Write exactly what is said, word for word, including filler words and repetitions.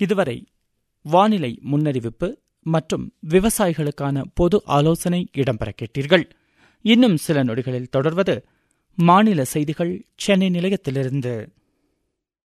இதுவரை வானிலை முன்னறிவிப்பு மற்றும் விவசாயிகளுக்கான பொது ஆலோசனை இடம்பெற கேட்டீர்கள். இன்னும் சில நொடிகளில் தொடர்வது மாநில செய்திகள் சென்னை நிலையத்திலிருந்து.